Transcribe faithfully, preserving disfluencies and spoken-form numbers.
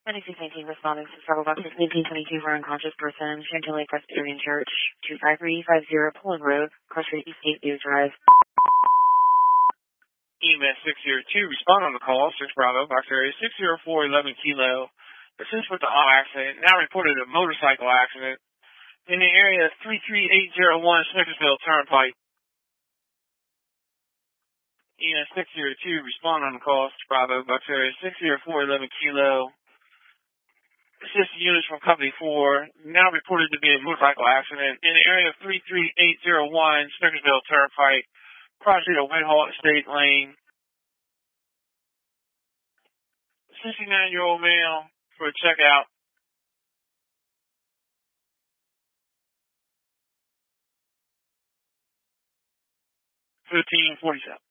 ninety-six nineteen responding to several buses, nineteen twenty-two for unconscious person, Chantilly Presbyterian Church, two five three five zero Pullen Road, Cross Street East Gate View Drive. E M S six zero two, respond on the call, six Bravo, box area six zero four eleven Kilo. Assist with the auto accident, now reported a motorcycle accident in the area of three three eight zero one Snickersville Turnpike. E M S six zero two, respond on the call, six Bravo, box area six zero four eleven Kilo. Assist units from Company four, now reported to be a motorcycle accident in the area of three three eight zero one Snickersville Turnpike, crossing a Whitehall Estate Lane. sixty-nine-year-old male for a checkout. fifteen forty-seven.